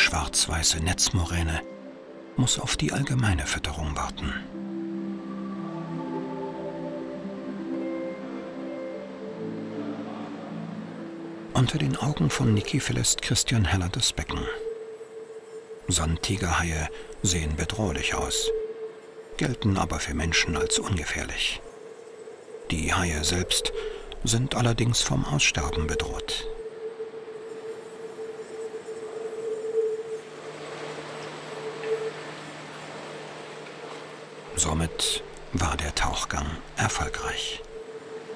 schwarz-weiße Netzmoräne muss auf die allgemeine Fütterung warten. Unter den Augen von Niki verlässt Christian Heller das Becken. Sandtigerhaie sehen bedrohlich aus, gelten aber für Menschen als ungefährlich. Die Haie selbst sind allerdings vom Aussterben bedroht. Somit war der Tauchgang erfolgreich.